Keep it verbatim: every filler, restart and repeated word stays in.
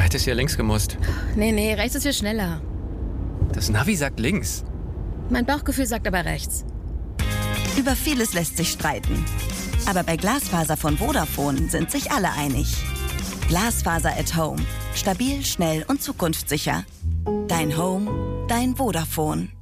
hättest ja links gemusst. Nee, nee, rechts ist viel schneller. Das Navi sagt links. Mein Bauchgefühl sagt aber rechts. Über vieles lässt sich streiten. Aber bei Glasfaser von Vodafone sind sich alle einig. Glasfaser at Home. Stabil, schnell und zukunftssicher. Dein Home, dein Vodafone.